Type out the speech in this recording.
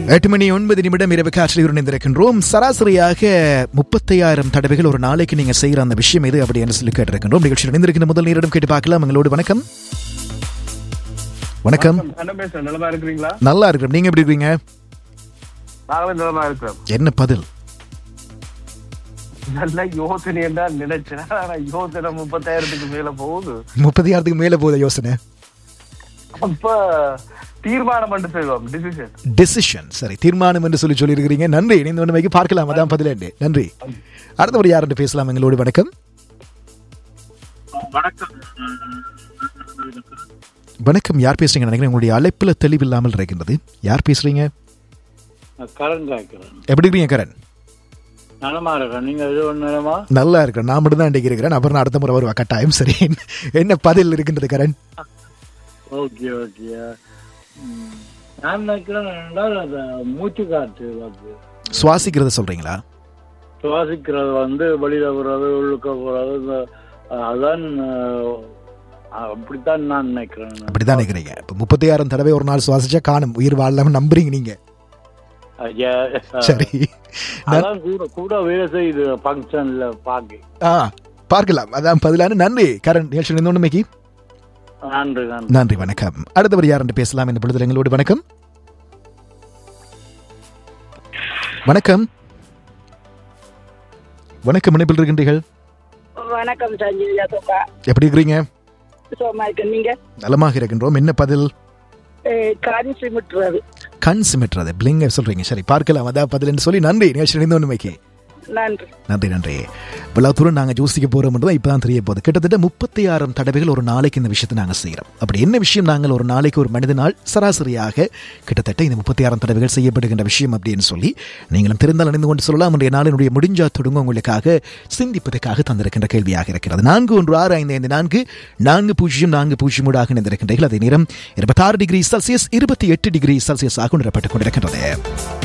8 மணி 9 நிமிடம் இரவு காற்றில் இணைந்திருக்கின்றோம். சராசரியாக 30,000 தடவைகள் ஒரு நாளைக்கு நீங்க செய்யற அந்த விஷயம் எது அப்படி என்று சொல்லி கேட்டிருக்கின்றோம். நிகழ்ச்சியில் இணைந்திருக்கின்ற முதல் நேரிடம் கேட்டு பார்க்கலாம். எங்களோடு வணக்கம். வணக்கம். நல்லா இருக்கிறீங்களா? நல்லா இருக்கிறோம். நீங்க எப்படி இருக்கீங்க? நல்லா இருக்கிறோம். என்ன பதில்? நல்ல யோசனை என்றால் நினைச்சேன். யோசனை 30,000க்கு மேல போகுது. 30,000க்கு மேல போகுது யோசனை. அப்ப தீர்மானம் என்று செய்வோம். டிசிஷன். சரி, தீர்மானம் என்று சொல்லி இருக்கிறீங்க. நன்றி. இணைந்து ஒன்றுமைக்கு பார்க்கலாம். அதான் பதில். நன்றி. அடுத்தவர் யார் என்று பேசலாம். எங்களோடு வணக்கம். வணக்கம். யார் பேசுறீங்க? நினைக்கிறேன் உங்களுடைய அழைப்புல தெளிவில்லாமல் இருக்கின்றது. யார் பேசுறீங்க? எப்படி இருக்கீங்க கரண்? நல்லா இருக்கிறேன். நான் மட்டும் தான் இன்றைக்கு இருக்கிறேன். அப்புறம் அடுத்த முறை வருவா கட்டாயம். சரி, என்ன பதில் இருக்கின்றது கரண்? ஓகே ஓகே, நான் நினைக்கிறேன் மூச்சு காற்று சுவாசிக்கிறத சொல்றீங்களா? சுவாசிக்கிறது வெளியில போறது உள்ளுக்க போறது அதான், அப்படித்தான் நான் நினைக்கிறேன். அப்படித்தான் நினைக்கிறீங்க. இப்ப 30,000 தடவை ஒரு நாள் சுவாசிச்சா காணும் உயிர் வாழலாம் நம்புறீங்க நீங்க? சரி, கூட வேலை செய்யுது பங்கன்ல பார்க்கலாம். அதான் பதிலான. நன்றி கரண். நிகழ்ச்சி ஒன்றுமைக்கு நன்றி. வணக்கம். அடுத்தவர் யார் என்று பேசலாம் இந்த பொழுது எங்களோடு? வணக்கம். வணக்கம். வணக்கம். இணைப்பில் இருக்கின்றீர்கள்? வணக்கம் சஞ்சீவியா. எப்படி இருக்கிறீங்க? நீங்க? நலமாக இருக்கின்றோம். என்ன பதில்? கண் சிமிட்டுறது பிளிங்க சொல்றீங்க. சரி, பார்க்கலாம். அதான் பதில் என்று சொல்லி நன்றி. நிகழ்ச்சி ஒன்றுமைக்கு நன்றி. நன்றி. இவ்வளவு தூரம் நாங்கள் யோசிக்க போறோம்ன்றதான் இப்பதான் தெரிய போகுது. கிட்டத்தட்ட 30,000 தடவைகள் ஒரு நாளைக்கு இந்த விஷயத்தை நாங்கள் செய்யறோம். அப்படி என்ன விஷயம்? நாங்கள் ஒரு நாளைக்கு ஒரு மனிதனால் சராசரியாக கிட்டத்தட்ட இந்த 30,000 தடவைகள் செய்யப்படுகின்ற விஷயம் அப்படின்னு சொல்லி நீங்களும் தெரிந்தால் அணிந்து கொண்டு சொல்லலாம். இன்றைய நாளினுடைய முடிஞ்சா தொடங்க உங்களுக்காக சிந்திப்பதற்காக தந்திருக்கின்ற கேள்வியாக இருக்கிறது. 4165540404 இணைந்திருக்கின்றீர்கள். அதே நேரம் 26 டிகிரி செல்சியஸ் 28 டிகிரி செல்சியஸ் ஆக உணரப்பட்டுக் கொண்டிருக்கின்றது.